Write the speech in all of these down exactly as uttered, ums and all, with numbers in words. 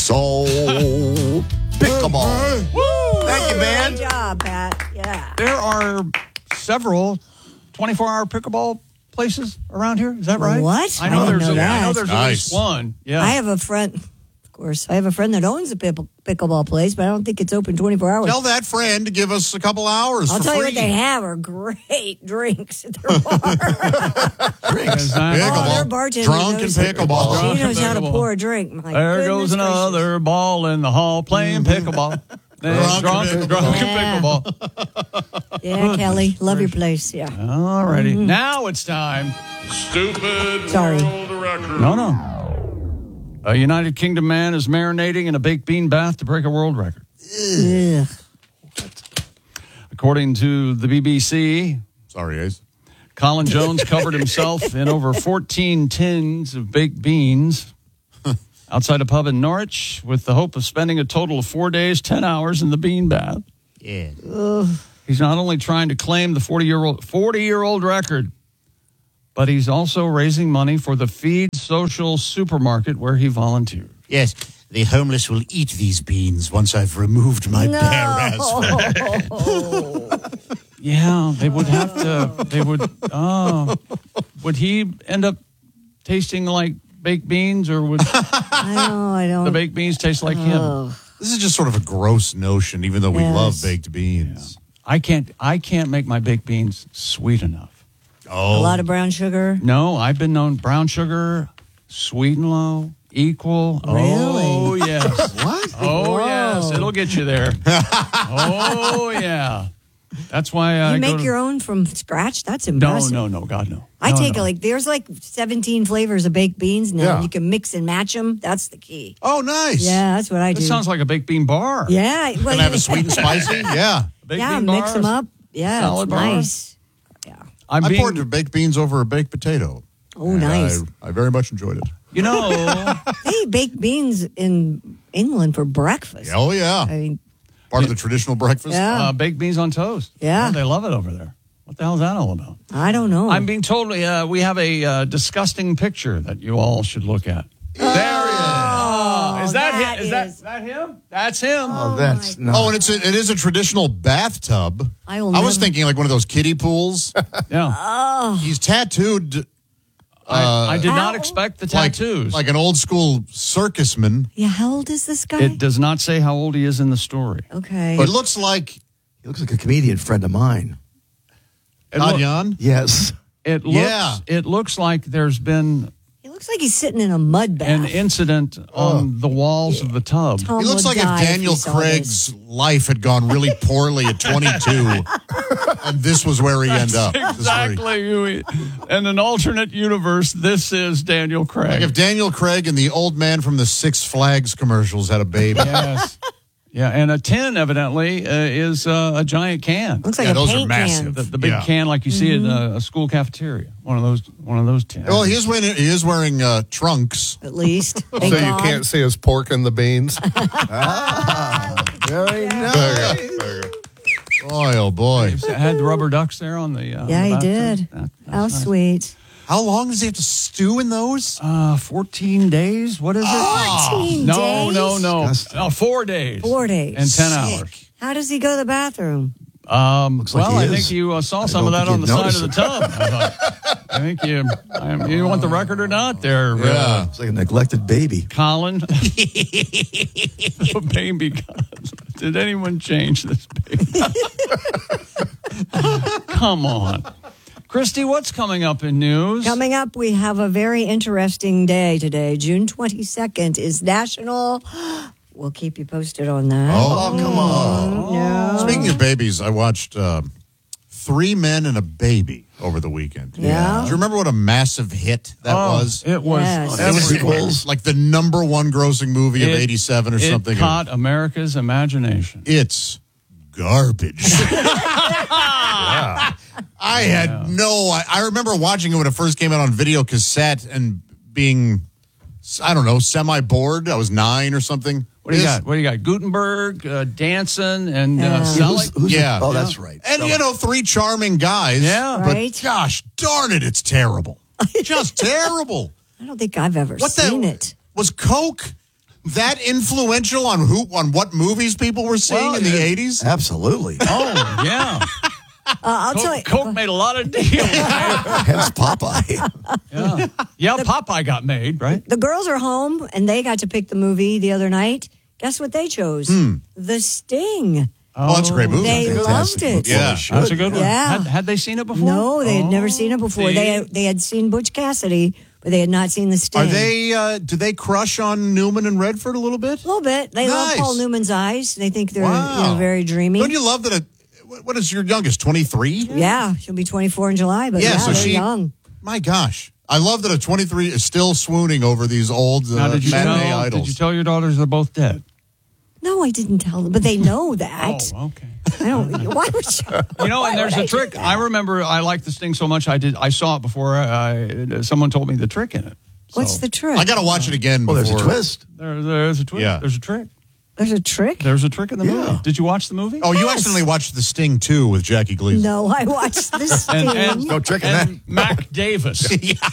So, pickleball. Woo! Thank you, man. Good job, Pat. Yeah. There are several twenty-four hour pickleball places around here. Is that right? What? I know I didn't there's know a, that. I know there's at least Nice. one. Yeah. I have a friend, of course, I have a friend that owns a pickle, pickleball place, but I don't think it's open twenty-four hours. Tell that friend to give us a couple hours I'll for tell free. you what they have are great drinks at their bar. Is that- Oh, their Pickleball. bartender Drunk and knows- pickleball. Drunk She knows and how to pickleball. pour a drink. My There goes goodness another ball in the hall playing pickleball. Drunk, Drunk drunk, and drunk and Yeah. pickleball. Yeah, Kelly, love your place. Yeah. All righty. Now it's time. Stupid Sorry. world record. No, no. A United Kingdom man is marinating in a baked bean bath to break a world record. Ugh. According to the B B C, Sorry, Ace. Colin Jones covered himself in over fourteen tins of baked beans outside a pub in Norwich with the hope of spending a total of four days, ten hours in the bean bath. Yeah. He's not only trying to claim the forty-year-old forty-year-old record, but he's also raising money for the Feed Social supermarket where he volunteered. Yes, the homeless will eat these beans once I've removed my bare ass. No. Yeah, they would have to. They would. Oh, would he end up tasting like baked beans, or would I know, I don't. the baked beans taste like him? Oh. This is just sort of a gross notion, even though we Yes. love baked beans. I can't. I can't make my baked beans sweet enough. Oh, A lot of brown sugar. No, I've been known brown sugar, sweet and low, equal. Oh Really? yes. what? Oh Whoa. yes, it'll get you there. Oh yeah. That's why I You go make to- your own from scratch? That's No, impressive. no, no, God no. I No, take no. like there's like seventeen flavors of baked beans now. Yeah. You can mix and match them. That's the key. Oh, nice. Yeah, that's what I do. This sounds like a baked bean bar. yeah, well, Can I have a sweet and spicy? Yeah. Baked yeah, bean mix bar, them up. Yeah, salad it's bar. nice. Yeah. I'm I being, poured baked beans over a baked potato. Oh, And nice. I, I very much enjoyed it. you know, They eat baked beans in England for breakfast. Oh, yeah. I mean, Part of the traditional breakfast. Yeah. uh, baked beans on toast. Yeah. Oh, they love it over there. What the hell is that all about? I don't know. I'm being told uh, we have a uh, disgusting picture that you all should look at. There he is. Oh, is that, that him? Is that, is- that him? That's him. Oh, that's my not. Oh, and it's a, it is a traditional bathtub. I will I was never- thinking like one of those kiddie pools. Yeah. He's tattooed I, I did not How? expect the like, tattoos. like an old school circusman. yeah, how old is this guy? it does not say how old he is in the story. okay. It looks like He looks like a comedian friend of mine. It, loo- Adyan. Yes. it looks. Yeah. It looks like there's been he looks like he's sitting in a mud bath. an incident on the walls of the tub. Tom He looks would like if die Daniel he saw Craig's life had gone really poorly at twenty-two, and this was where he ended up. This is where he- Exactly. who he- In an alternate universe, this is Daniel Craig. Like if Daniel Craig and the old man from the Six Flags commercials had a baby. Yes. Yeah, and a tin evidently uh, is uh, a giant can. Looks like Yeah, a those are paint massive. can. The, the big Yeah. can like you see in a, a school cafeteria. One of those. One of those tins. Well, he is wearing, he is wearing uh, trunks. At least. So Thank you God. can't see his pork in the beans. Very nice. Boy, oh boy. had the rubber ducks there on the. Uh, Yeah, on the he bathtub. did. That- that's How nice. sweet. How long does he have to stew in those? Uh, fourteen days. What is it? fourteen no, days? no, no, Disgusting. no. Four days. Four days. and ten Sick. hours. How does he go to the bathroom? Um, Looks like well, he I think is. you uh, saw I some of don't that on think the you'd side of the tub. I, thought. I think you. I, you want the record or not? There, Yeah. uh, It's like a neglected baby. Colin. Baby, God. Did anyone change this baby? Come on. Christy, what's coming up in news? Coming up, we have a very interesting day today. June twenty-second is National. We'll keep you posted on that. Oh, come on. No. Speaking of babies, I watched uh, Three Men and a Baby over the weekend. Yeah? Do you remember what a massive hit that Oh, was? It was. Yes. It was Sequels. like the number one grossing movie of It- eighty-seven or it something. caught America's imagination. It's garbage. I had no. I, I remember watching it when it first came out on video cassette and being, I don't know, semi bored. I was nine or something. What do you This- got? What do you got? Gutenberg, uh, Danson, and uh, Yeah. Who's- Selig. who's- Yeah. Oh, that's right. And you know, three charming guys. Yeah. Right. But gosh darn it, it's terrible. Just terrible. I don't think I've ever What seen the it. was Coke? that influential on who on what movies people were seeing Well, in the yeah. eighties? Absolutely. Oh, yeah. Uh, I'll tell you. Coke, Coke made a lot of deals. Hence Popeye. yeah, yeah Popeye got made, right? The girls are home, and they got to pick the movie the other night. Guess what they chose? The Sting. Oh, that's a great movie. They loved it. Yeah. That's a good one. Yeah. Had, had they seen it before? No, they had Oh, never seen it before. see? They had, they had seen Butch Cassidy, but they had not seen the Sting. Are they? Uh, do they crush on Newman and Redford a little bit? A little bit. They love Nice. Paul Newman's eyes. They think they're Wow. you know, very dreamy. Don't you love that? A, what what is your youngest? twenty-three. Yeah, she'll be twenty-four in July, but yeah, Yeah, so they're she- young. My gosh, I love that a twenty-three is still swooning over these old uh, Now, did you, matinee tell, idols. did you tell your daughters they're both dead? No, I didn't tell them, but they know that. Oh, okay. I don't. Why would you? You know, why and there's would a I do trick. that? I remember I liked the Sting so much. I did. I saw it before. I, someone told me the trick in it. What's So, the trick? I got to watch it again. Well, there's a before- twist. There, there's a trick. Yeah. There's a trick. There's a trick? There's a trick in the movie. Yeah. Did you watch the movie? Oh, you Yes. accidentally watched The Sting two with Jackie Gleason. No, I watched the Sting. And, and, No trick in that. and Mac Davis.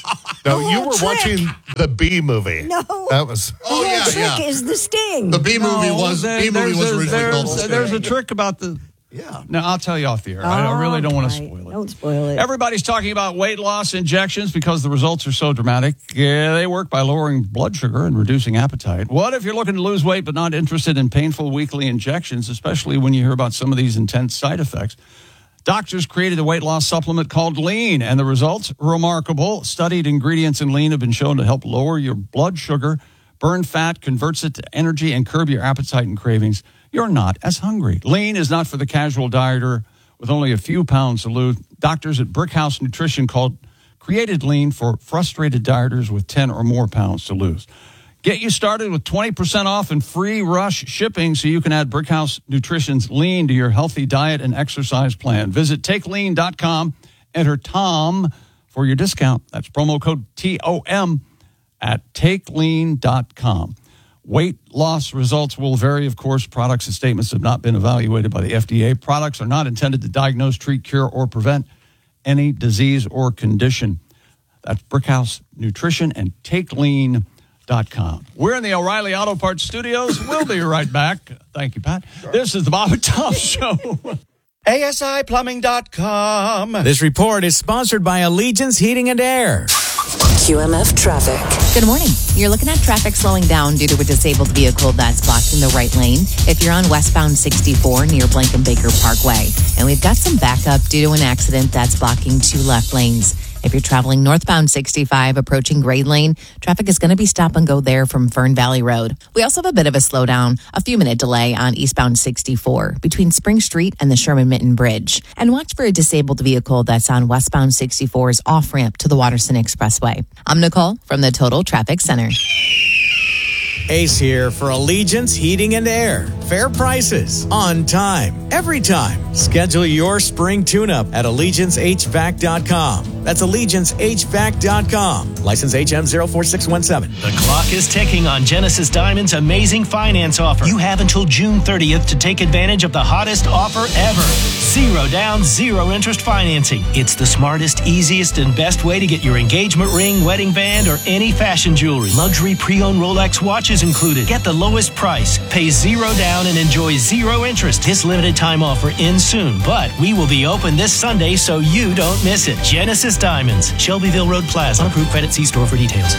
No, Oh, you were trick. watching the B movie. No. That was. Oh the yeah, whole trick yeah. is the Sting. The B movie No, was there- B movie there's was a- originally there's, called The Sting. There's a trick about the. Yeah. No, I'll tell you off the air. I, I really don't want to All right, spoil it. Don't spoil it. Everybody's talking about weight loss injections because the results are so dramatic. Yeah, they work by lowering blood sugar and reducing appetite. What if you're looking to lose weight but not interested in painful weekly injections, especially when you hear about some of these intense side effects? Doctors created a weight loss supplement called Lean, and the results remarkable. Studied ingredients in Lean have been shown to help lower your blood sugar, burn fat, converts it to energy, and curb your appetite and cravings. You're not as hungry. Lean is not for the casual dieter with only a few pounds to lose. Doctors at Brickhouse Nutrition called created Lean for frustrated dieters with ten or more pounds to lose. Get you started with twenty percent off and free rush shipping so you can add Brickhouse Nutrition's Lean to your healthy diet and exercise plan. Visit take lean dot com. Enter Tom for your discount. That's promo code T O M at take lean dot com. Weight loss results will vary, of course. Products and statements have not been evaluated by the F D A. Products are not intended to diagnose, treat, cure, or prevent any disease or condition. That's Brickhouse Nutrition and take lean dot com. We're in the O'Reilly Auto Parts studios. We'll be right back. Thank you, Pat. This is the Bob and Tom Show. A S I plumbing dot com. This report is sponsored by Allegiance Heating and Air. Q M F traffic. Good morning. You're looking at traffic slowing down due to a disabled vehicle that's blocking the right lane if you're on westbound sixty-four near Blankenbaker Parkway. And we've got some backup due to an accident that's blocking two left lanes. If you're traveling northbound sixty-five approaching Grade Lane, traffic is going to be stop and go there from Fern Valley Road. We also have a bit of a slowdown, a few minute delay on eastbound sixty-four between Spring Street and the Sherman Minton Bridge. And watch for a disabled vehicle that's on westbound sixty-four's off ramp to the Watterson Expressway. I'm Nicole from the Total Traffic Center. Ace here for Allegiance Heating and Air. Fair prices, on time, every time. Schedule your spring tune-up at allegiance h v a c dot com. That's allegiance h v a c dot com. License H M zero four six one seven. The clock is ticking on Genesis Diamond's amazing finance offer. You have until June thirtieth to take advantage of the hottest offer ever. Zero down, zero interest financing. It's the smartest, easiest, and best way to get your engagement ring, wedding band, or any fashion jewelry. Luxury pre-owned Rolex watches included. Get the lowest price, pay zero down, and enjoy zero interest. This limited time offer ends soon, but we will be open this Sunday so you don't miss it. Genesis Diamonds, Shelbyville Road Plaza. Unapproved credit, see store for details.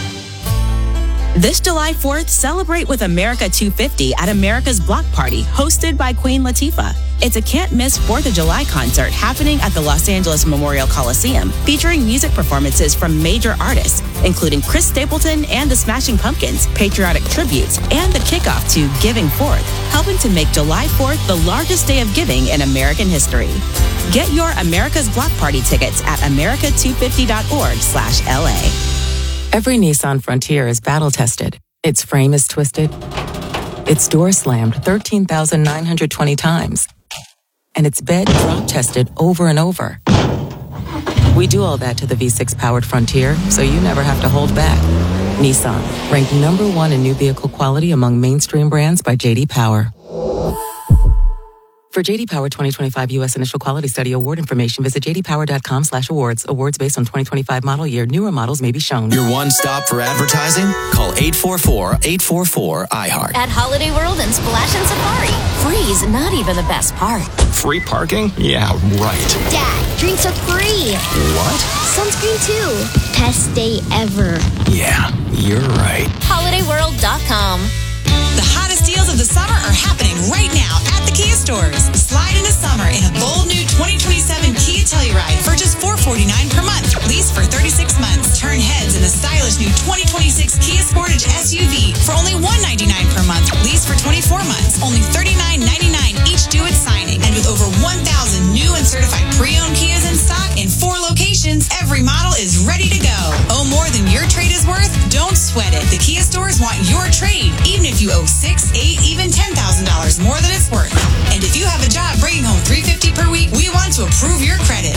This July fourth, celebrate with America two fifty at America's Block Party, hosted by Queen Latifah. It's a can't-miss fourth of July concert happening at the Los Angeles Memorial Coliseum, featuring music performances from major artists, including Chris Stapleton and the Smashing Pumpkins, patriotic tributes, and the kickoff to Giving Forth, helping to make July fourth the largest day of giving in American history. Get your America's Block Party tickets at america two fifty dot org slash L A. Every Nissan Frontier is battle-tested. Its frame is twisted. Its door slammed thirteen thousand nine hundred twenty times. And its bed drop-tested over and over. We do all that to the V six powered Frontier, so you never have to hold back. Nissan, ranked number one in new vehicle quality among mainstream brands by J D Power. For J D Power twenty twenty-five U S Initial Quality Study award information, visit j d power dot com slash awards. Awards based on twenty twenty-five model year. Newer models may be shown. Your one stop for advertising? Call eight four four, eight four four, iHeart. At Holiday World and Splash and Safari. Free's not even the best part. Free parking? Yeah, right. Dad, drinks are free. What? Sunscreen too. Best day ever. Yeah, you're right. holiday world dot com. The hottest deals of the summer are happening right now at the Kia stores. Slide into summer in a bold new twenty twenty-seven Kia Telluride for just four hundred forty-nine dollars per month. Lease for thirty-six months. Turn heads in the stylish new twenty twenty-six Kia Sportage S U V for only one hundred ninety-nine dollars per month. Lease for twenty-four months. Only thirty-nine ninety-nine each due at signing. And with over one thousand new and certified pre-owned Kias in stock in four locations, every model is ready to go. Owe more than your trade is worth? Don't sweat it. The Kia stores want your trade, even if you owe six, eight, even ten thousand dollars more than it's worth. And if you have a job bringing home three hundred fifty dollars per week, we want to approve your credit.